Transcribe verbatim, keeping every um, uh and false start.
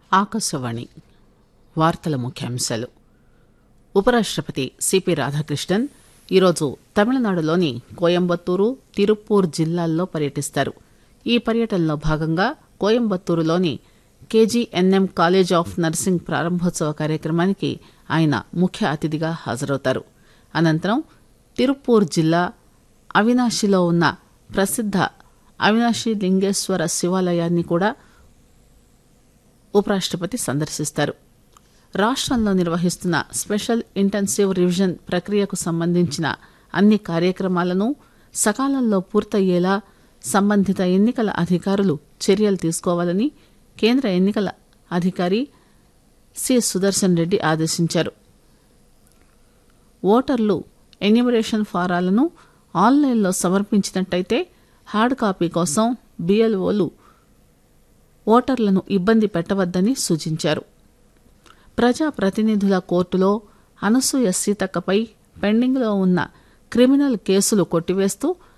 ఆకాశవాణి వార్తల ముఖ్యాంశాలు. ఉపరాష్ట్రపతి సిపి రాధాకృష్ణన్ ఈరోజు తమిళనాడులోని కోయంబత్తూరు, తిరుప్పూర్ జిల్లాల్లో పర్యటిస్తారు. ఈ పర్యటనలో భాగంగా కోయంబత్తూరులోని కేజీఎన్ఎం కాలేజ్ ఆఫ్ నర్సింగ్ ప్రారంభోత్సవ కార్యక్రమానికి ఆయన ముఖ్య అతిథిగా హాజరవుతారు. అనంతరం తిరుప్పూర్ జిల్లా అవినాశిలో ఉన్న ప్రసిద్ధ అవినాశి లింగేశ్వర శివాలయాన్ని కూడా ఉపరాష్ట్రపతి సందర్శిస్తారు. రాష్ట్రంలో నిర్వహిస్తున్న స్పెషల్ ఇంటెన్సివ్ రివిజన్ ప్రక్రియకు సంబంధించిన అన్ని కార్యక్రమాలను సకాలంలో పూర్తయ్యేలా సంబంధిత ఎన్నికల అధికారులు చర్యలు తీసుకోవాలని కేంద్ర ఎన్నికల అధికారి సి సుదర్శన్ రెడ్డి ఆదేశించారు. ఓటర్లు ఎన్యూమరేషన్ ఫారాలను ఆన్లైన్లో సమర్పించినట్టయితే హార్డ్ కాపీ కోసం బిఎల్ఓలు ఓటర్లను ఇబ్బంది పెట్టవద్దని సూచించారు. ప్రజాప్రతినిధుల కోర్టులో అనసూయ సీతక్కపై పెండింగ్లో ఉన్న క్రిమినల్ కేసులు కొట్టివేస్తూ